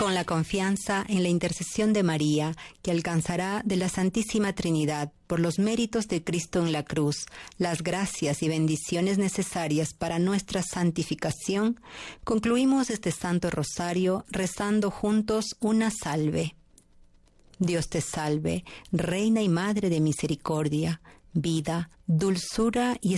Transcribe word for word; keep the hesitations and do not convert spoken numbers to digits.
Con la confianza en la intercesión de María, que alcanzará de la Santísima Trinidad, por los méritos de Cristo en la cruz, las gracias y bendiciones necesarias para nuestra santificación, concluimos este Santo Rosario rezando juntos una salve. Dios te salve, Reina y Madre de Misericordia, vida, dulzura y